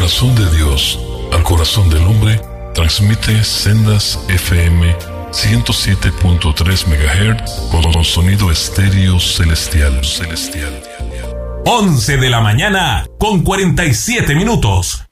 corazón de Dios al corazón del hombre, transmite Sendas FM 107.3 MHz con sonido estéreo celestial. 11 de la mañana con 47 minutos.